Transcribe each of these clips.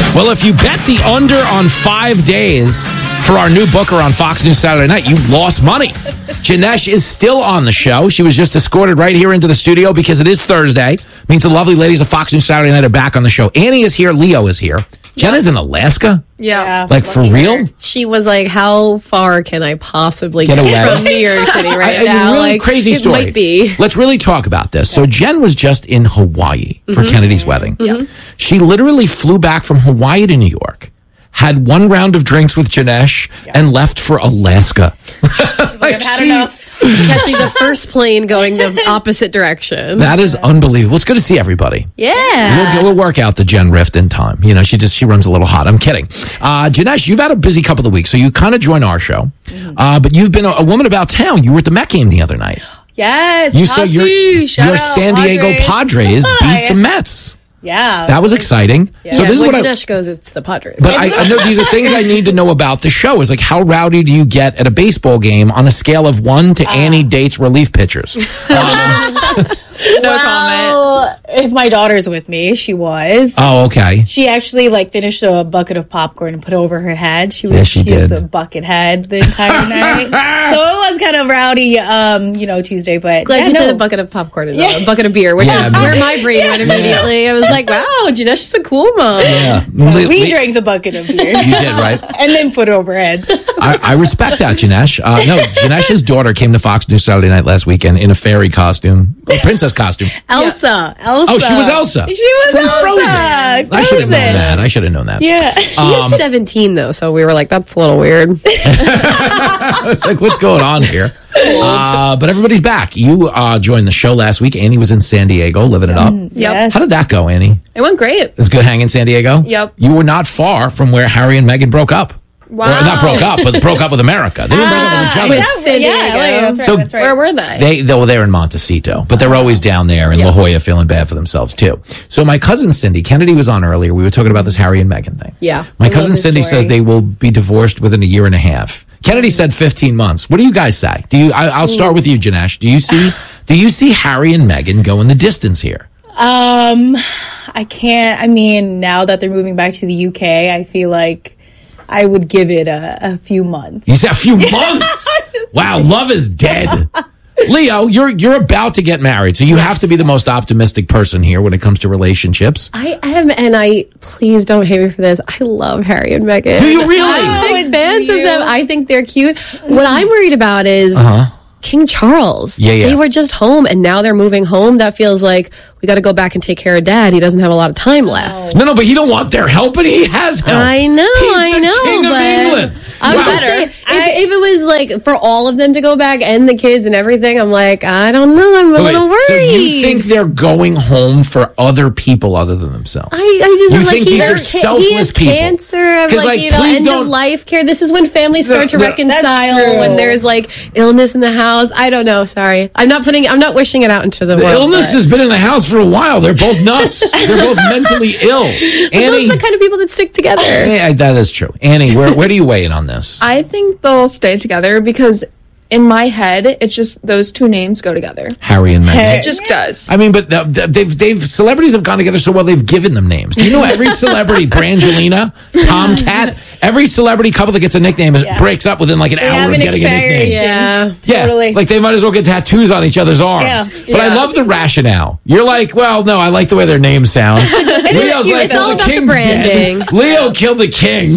Well, if you bet the under on 5 days for our new booker on Fox News Saturday night, you lost money. Janesh is still on the show. She was just escorted right here into the studio because it is Thursday. Means the lovely ladies of Fox News Saturday night are back on the show. Annie is here. Leo is here. Jenna's in Alaska? Yeah. Like, for real? She was like, how far can I possibly Get get away? from New York City right It's now? a really Like, crazy it story. might be. Let's really talk about this. So Jen was just in Hawaii for Kennedy's wedding. She literally flew back from Hawaii to New York, had one round of drinks with Janesh, and left for Alaska. Like, I've had enough. Catching the first plane going the opposite direction. That is unbelievable. It's good to see everybody. Yeah. We'll work out the Jen rift in time. You know, she runs a little hot. I'm kidding. Janesh, you've had a busy couple of weeks, so you kind of joined our show. But you've been a woman about town. You were at the Met game the other night. Yes. You saw your Shout out, San Diego Padres beat the Mets. Yeah. That was exciting. So this is when what Janesh goes, it's the Padres. But I know these are things I need to know about the show. Is like, how rowdy do you get at a baseball game on a scale of 1 to Annie dates relief pitchers? No comment. If my daughter's with me, she was. Oh, okay. She actually finished a bucket of popcorn and put it over her head. She she was did. a bucket head the entire night. So it was kind of rowdy, Tuesday. But Glad you said a bucket of popcorn and a bucket of beer, which Yeah, is where my brain went immediately. I was like, wow, Janesh is a cool mom. Yeah. We drank the bucket of beer. You did, right? And then put it over heads. I respect that, Janesh. No, Janesh's daughter came to Fox News Saturday night last weekend in a fairy costume, a princess costume. Elsa. Oh, she was Elsa. She was From Elsa. Frozen. I should have known that. I should have known that. Yeah. She is 17, though, so we were like, that's a little weird. It's like, what's going on here? But everybody's back. You joined the show last week. Annie was in San Diego, living it up. Yes. How did that go, Annie? It went great. It was good hanging in San Diego? Yep. You were not far from where Harry and Meghan broke up. Wow. Or not broke up, but broke up with America. They didn't break up with each other. With San Diego. that's right. So- That's right. Where were they? They're in Montecito, but they're always down there in La Jolla feeling bad for themselves too. So my cousin Cindy, Kennedy was on earlier. We were talking about this Harry and Meghan thing. Yeah. My I cousin love this Cindy story. says they will be divorced within a year and a half. Kennedy said 15 months. What do you guys say? I'll start with you, Janesh. Do you see Harry and Meghan going the distance here? I can't. I mean, now that they're moving back to the UK, I feel like I would give it a few months. You said a few months. Wow, love is dead. Leo, you're about to get married, so you have to be the most optimistic person here when it comes to relationships. I am, and please don't hate me for this. I love Harry and Meghan. Do you really? I'm big Oh, fans do of them. you? I think they're cute. What I'm worried about is King Charles. Yeah. They were just home, and now they're moving home. That feels like we got to go back and take care of Dad. He doesn't have a lot of time left. No, but he don't want their help, but he has help. I know, He's the king of but England. I'm Wow. just saying, if it was like for all of them to go back and the kids and everything, I'm like, I don't know, I'm a little worried. So you think they're going home for other people other than themselves? I just You am think like these are he selfless has people? cancer of 'Cause, please end don't- of life care. This is when families start to No, reconcile true. when there's like illness in the house. I don't know. Sorry, I'm not wishing it out into the The world. illness but- has been in the house for a while. They're both nuts. They're both mentally ill. Those Annie, are the kind of people that stick together. yeah, that is true. Annie, where do you weigh in on this? I think they'll stay together because in my head, it's just those two names go together. Harry and Meghan. It just does. I mean, but they've celebrities have gone together so well. They've given them names. Do you know every celebrity, Brangelina, Tomcat, every celebrity couple that gets a nickname breaks up within like an hour have of an getting a nickname. expiration. Yeah. Totally. Like they might as well get tattoos on each other's arms. Yeah. But I love the rationale. You're like, well, no, I like the way their names sound. Leo's cute. like, It's well, all the about the king's branding. dead. Leo killed the king.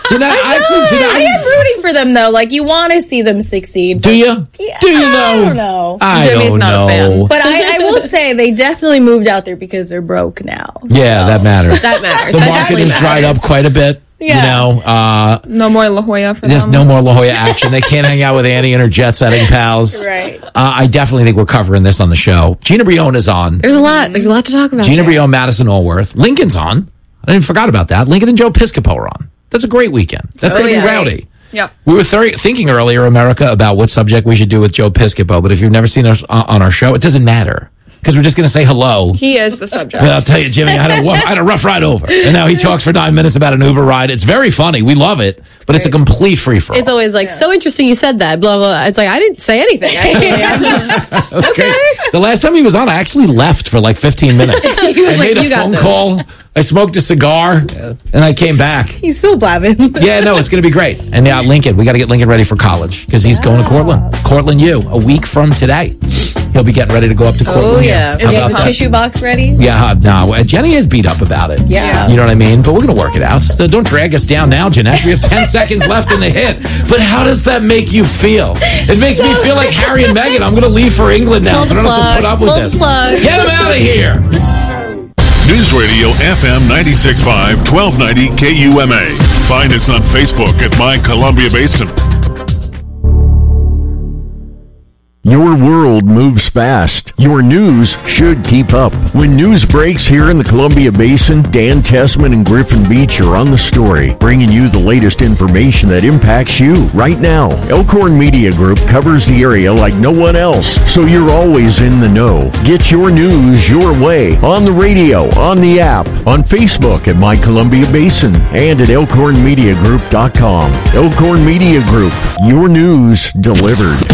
I am rooting for them though. Like you want to see them succeed. Do you? Yeah, Do you I know? don't know. I Jimmy's don't not a fan. know. But I will say they definitely moved out there because they're broke now. Yeah, that matters. That matters. The That market definitely has dried matters. up quite a bit. Yeah. You know, No more La Jolla for there's them. no more La Jolla action. They can't hang out with Annie and her jet-setting pals. Right. I definitely think we're covering this on the show. Gina Brion is on. There's a lot to talk about. Gina there. Brion, Madison Allworth. Lincoln's on. I didn't forgot about that. Lincoln and Joe Piscopo are on. That's a great weekend. That's going to be yeah. rowdy. Yep. We were thinking earlier, America, about what subject we should do with Joe Piscopo, but if you've never seen us on our show, it doesn't matter. because we're just going to say hello. He is the subject. Well, I'll tell you, Jimmy, I had a rough ride over. And now he talks for 9 minutes about an Uber ride. It's very funny. We love it, but it's a complete free-for-all. It's always like, so interesting you said that, blah, blah. It's like, I didn't say anything, actually. That's great. The last time he was on, I actually left for like 15 minutes. He was I like, made a "You got phone this." call. I smoked a cigar, and I came back. He's still blabbing. Yeah, no, it's going to be great. And now Lincoln, we got to get Lincoln ready for college because he's going to Cortland. Cortland U, a week from today. He'll be getting ready to go up to Cortland. Oh, yeah. Is How the about that? tissue box ready? Yeah, no, Jenny is beat up about it. Yeah. You know what I mean? But we're going to work it out. So don't drag us down now, Jeanette. We have 10 seconds left in the hit. But how does that make you feel? It makes me feel like Harry and Meghan. I'm going to leave for England now, so I don't have to put up with this. Get him out of here. News Radio FM 96.5, 1290 KUMA. Find us on Facebook at My Columbia Basin. Your world moves fast. Your news should keep up. When news breaks here in the Columbia Basin, Dan Tessman and Griffin Beach are on the story, bringing you the latest information that impacts you right now. Elkhorn Media Group covers the area like no one else, so you're always in the know. Get your news your way on the radio, on the app, on Facebook at My Columbia Basin, and at elkhornmediagroup.com. Elkhorn Media Group, your news delivered.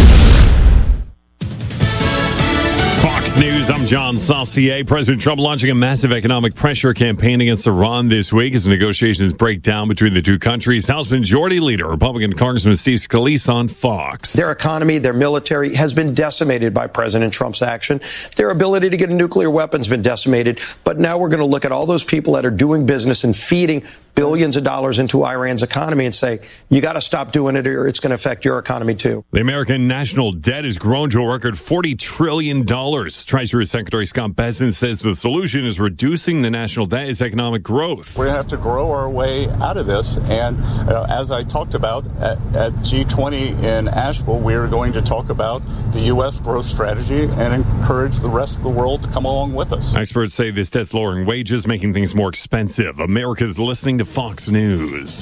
Fox News, I'm John Saucier. President Trump launching a massive economic pressure campaign against Iran this week as negotiations break down between the two countries. House Majority Leader, Republican Congressman Steve Scalise on Fox. Their economy, their military has been decimated by President Trump's action. Their ability to get a nuclear weapon has been decimated. But now we're going to look at all those people that are doing business and feeding billions of dollars into Iran's economy and say, you got to stop doing it or it's going to affect your economy too. The American national debt has grown to a record $40 trillion. Treasury Secretary Scott Bessent says the solution is reducing the national debt is economic growth. We're going to have to grow our way out of this. And as I talked about at G20 in Asheville, we are going to talk about the U.S. growth strategy and encourage the rest of the world to come along with us. Experts say this debt's lowering wages, making things more expensive. America's listening to Fox News.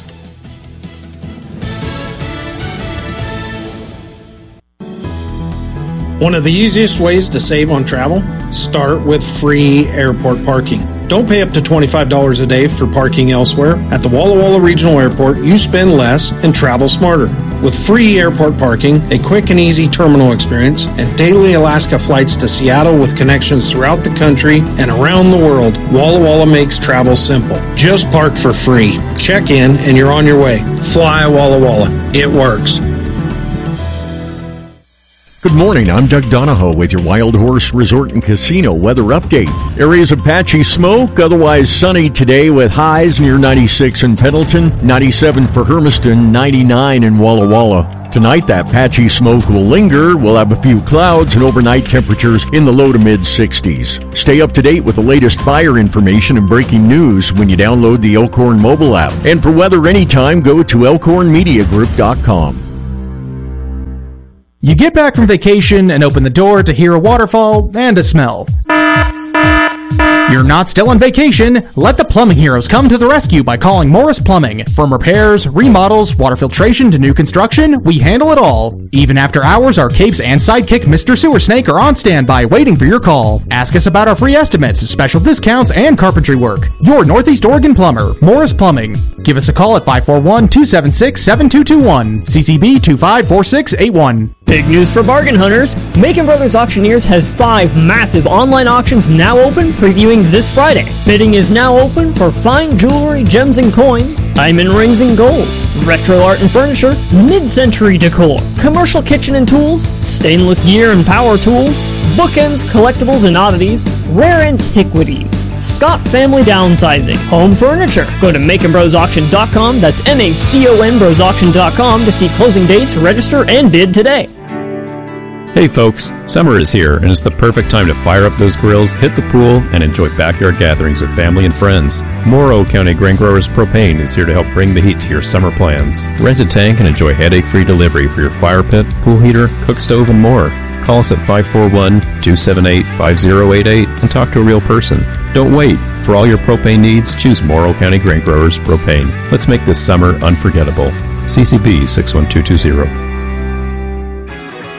One of the easiest ways to save on travel? Start with free airport parking. Don't pay up to $25 a day for parking elsewhere. At the Walla Walla Regional Airport, you spend less and travel smarter. With free airport parking, a quick and easy terminal experience, and daily Alaska flights to Seattle with connections throughout the country and around the world, Walla Walla makes travel simple. Just park for free. Check in and you're on your way. Fly Walla Walla. It works. Good morning, I'm Doug Donahoe with your Wild Horse Resort and Casino weather update. Areas of patchy smoke, otherwise sunny today with highs near 96 in Pendleton, 97 for Hermiston, 99 in Walla Walla. Tonight, that patchy smoke will linger. We'll have a few clouds and overnight temperatures in the low to mid-60s. Stay up to date with the latest fire information and breaking news when you download the Elkhorn mobile app. And for weather anytime, go to elkhornmediagroup.com. You get back from vacation and open the door to hear a waterfall and a smell. You're not still on vacation. Let the plumbing heroes come to the rescue by calling Morris Plumbing. From repairs, remodels, water filtration to new construction, we handle it all. Even after hours, our capes and sidekick Mr. Sewer Snake are on standby waiting for your call. Ask us about our free estimates, special discounts, and carpentry work. Your Northeast Oregon plumber, Morris Plumbing. Give us a call at 541-276-7221. CCB 254681. Big news for bargain hunters. Macon Brothers Auctioneers has 5 massive online auctions now open, previewing this Friday. Bidding is now open for fine jewelry, gems and coins, diamond rings and gold, retro art and furniture, mid-century decor, commercial kitchen and tools, stainless gear and power tools, bookends, collectibles and oddities, rare antiquities, Scott family downsizing, home furniture. Go to MaconBrosAuction.com, that's MaconBrosAuction.com to see closing dates, register, and bid today. Hey folks, summer is here and it's the perfect time to fire up those grills, hit the pool, and enjoy backyard gatherings with family and friends. Morrow County Grain Growers Propane is here to help bring the heat to your summer plans. Rent a tank and enjoy headache-free delivery for your fire pit, pool heater, cook stove, and more. Call us at 541-278-5088 and talk to a real person. Don't wait. For all your propane needs, choose Morrow County Grain Growers Propane. Let's make this summer unforgettable. CCB 61220.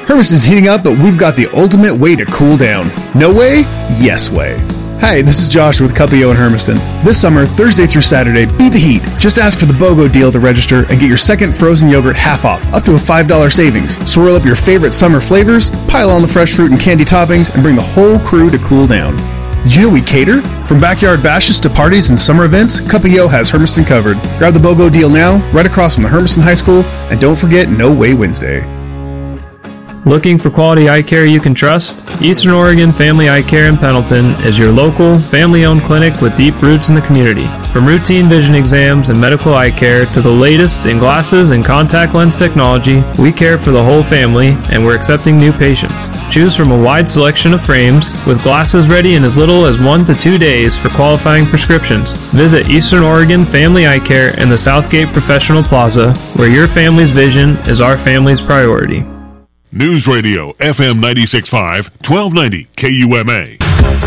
Hermiston's heating up, but we've got the ultimate way to cool down. No way? Yes way. Hi, this is Josh with Cuppio in Hermiston. This summer, Thursday through Saturday, beat the heat. Just ask for the BOGO deal to register and get your second frozen yogurt half off, up to a $5 savings. Swirl up your favorite summer flavors, pile on the fresh fruit and candy toppings, and bring the whole crew to cool down. Did you know we cater? From backyard bashes to parties and summer events, Cuppio has Hermiston covered. Grab the BOGO deal now, right across from the Hermiston High School, and don't forget No Way Wednesday. Looking for quality eye care you can trust? Eastern Oregon Family Eye Care in Pendleton is your local, family-owned clinic with deep roots in the community. From routine vision exams and medical eye care to the latest in glasses and contact lens technology, we care for the whole family, and we're accepting new patients. Choose from a wide selection of frames, with glasses ready in as little as 1 to 2 days for qualifying prescriptions. Visit Eastern Oregon Family Eye Care in the Southgate Professional Plaza, where your family's vision is our family's priority. News Radio FM 96.5, 1290 KUMA.